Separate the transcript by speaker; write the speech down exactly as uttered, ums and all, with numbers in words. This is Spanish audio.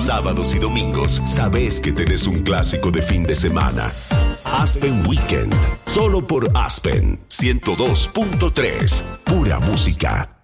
Speaker 1: sábados y domingos, sabes que tenés un clásico de fin de semana. Aspen Weekend, solo por Aspen ciento dos punto tres, pura música.